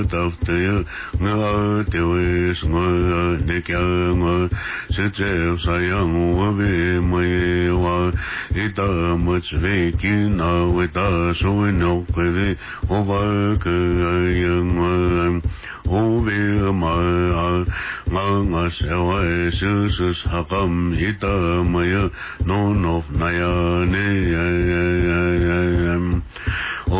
Tafte nga tewe nga nekya nga seche sayang wa be mai wa ita machve kina weta so no kwede oba ke yang obe ma nga sewa sus hakam ita maya no no na ya ne